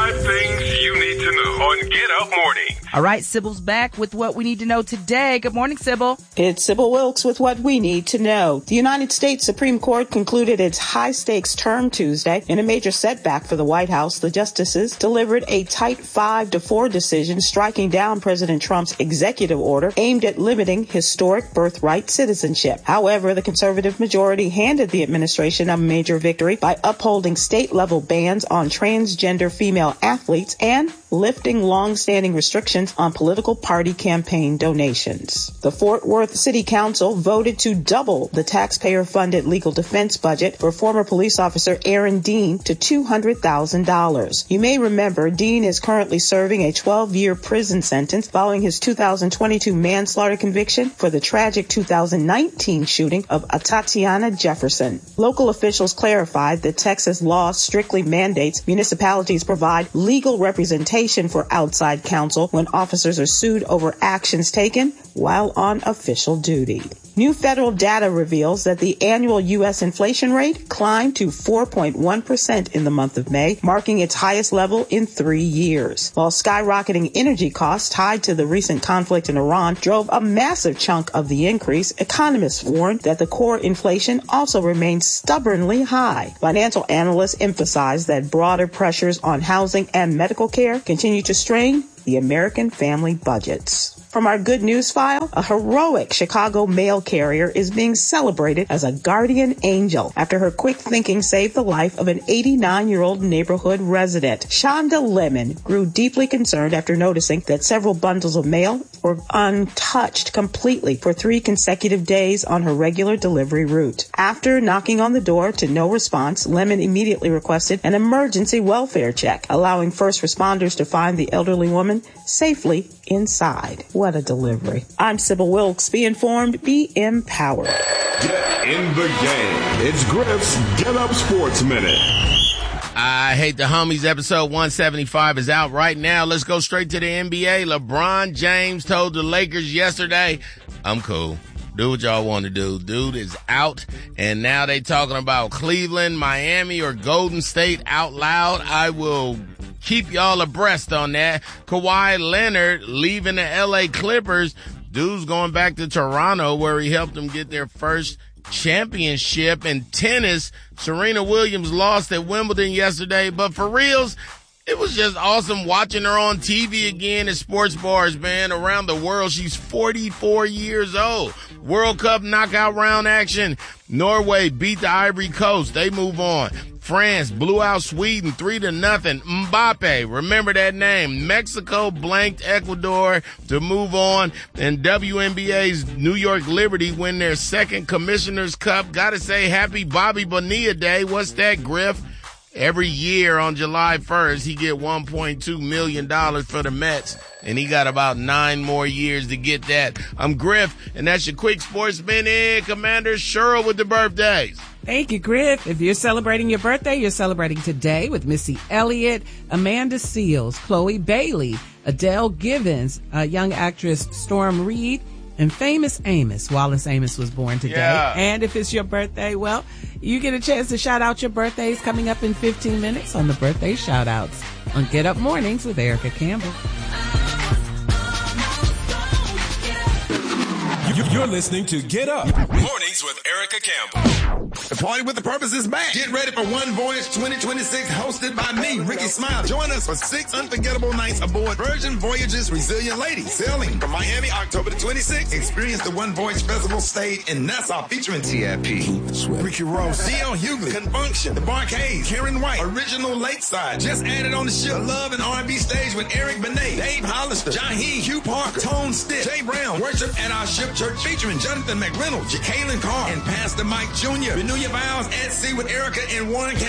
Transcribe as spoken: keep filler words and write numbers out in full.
Five things you need to know on Get Up Morning. All right, Sybil's back with what we need to know today. Good morning, Sybil. It's Sybil Wilkes with what we need to know. The United States Supreme Court concluded its high-stakes term Tuesday. In a major setback for the White House, the justices delivered a tight five to four decision striking down President Trump's executive order aimed at limiting historic birthright citizenship. However, the conservative majority handed the administration a major victory by upholding state-level bans on transgender female athletes and lifting long-standing restrictions on political party campaign donations. The Fort Worth City Council voted to double the taxpayer-funded legal defense budget for former police officer Aaron Dean to two hundred thousand dollars. You may remember Dean is currently serving a twelve-year prison sentence following his two thousand twenty-two manslaughter conviction for the tragic two thousand nineteen shooting of Atatiana Jefferson. Local officials clarified that Texas law strictly mandates municipalities provide legal representation for outside counsel when officers are sued over actions taken while on official duty. New federal data reveals that the annual U S inflation rate climbed to four point one percent in the month of May, marking its highest level in three years. While skyrocketing energy costs tied to the recent conflict in Iran drove a massive chunk of the increase, economists warned that the core inflation also remains stubbornly high. Financial analysts emphasize that broader pressures on housing and medical care continue to strain the American family budgets. From our good news file, a heroic Chicago mail carrier is being celebrated as a guardian angel after her quick thinking saved the life of an eighty-nine-year-old neighborhood resident. Shonda Lemon grew deeply concerned after noticing that several bundles of mail were untouched completely for three consecutive days on her regular delivery route. After knocking on the door to no response, Lemon immediately requested an emergency welfare check, allowing first responders to find the elderly woman safely inside. What a delivery. I'm Sybil Wilkes. Be informed, be empowered. Get in the game. It's Griff's Get Up Sports Minute. I Hate the Homies episode one seventy-five is out right now. Let's go straight to the N B A. LeBron James told the Lakers yesterday, I'm cool. Do what y'all want to do. Dude is out. And now they talking about Cleveland, Miami, or Golden State out loud. I will keep y'all abreast on that. Kawhi Leonard leaving the L A Clippers. Dude's going back to Toronto where he helped them get their first championship. In tennis, Serena Williams lost at Wimbledon yesterday. But for reals, it was just awesome watching her on T V again at sports bars, man, around the world. She's forty-four years old. World Cup knockout round action. Norway beat the Ivory Coast. They move on. France blew out Sweden three to nothing. Mbappe, remember that name. Mexico blanked Ecuador to move on. And W N B A's New York Liberty win their second Commissioner's Cup. Gotta say happy Bobby Bonilla Day. What's that, Griff? Every year on July first, he get one point two million dollars for the Mets, and he got about nine more years to get that. I'm Griff, and that's your quick sports minute. Commander Cheryl with the birthdays. Thank you, Griff. If you're celebrating your birthday, you're celebrating today with Missy Elliott, Amanda Seales, Chloe Bailey, Adele Givens, uh, young actress Storm Reed, and famous Amos. Wallace Amos was born today. Yeah. And if it's your birthday, well, you get a chance to shout out your birthdays coming up in fifteen minutes on the Birthday Shout-Outs on Get Up Mornings with Erica Campbell. You're listening to Get Up Mornings with Erica Campbell. The Party with the Purpose is back. Get ready for One Voyage twenty twenty-six, hosted by me, Ricky Smiley. Join us for six unforgettable nights aboard Virgin Voyages Resilient Lady, sailing from Miami October the twenty-sixth. Experience the One Voyage Festival stage in Nassau featuring T I P, Ricky Ross, D L Hughley, Confunction, The Barcades, Karen White, Original Lakeside. Just added on the ship, Love and R and B stage with Eric Benet, Dave Hollister, Jaheed, Hugh Parker, Tone Stitt, Jay Brown. Worship at our ship church featuring Jonathan McReynolds, Jacqueline Carr, and Pastor Mike Junior Renew your vows at sea with Erica in Warren County.